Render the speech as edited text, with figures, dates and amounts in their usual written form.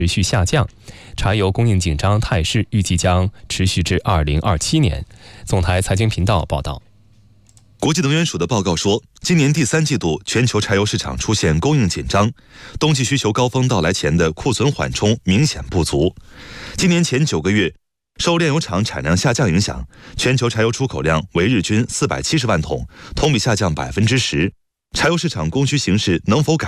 持续下降，柴油供应紧张态势预计将持续至2027年。总台财经频道报道。 国际能源署的报告说，今年第3季度全球柴油市场出现供应紧张，冬季需求高峰到来前的库存缓冲明显不足。今年前9个月，受炼油厂产量下降影响，全球柴油出口量为日均470万桶，同比下降10%。柴油市场供需形势能否改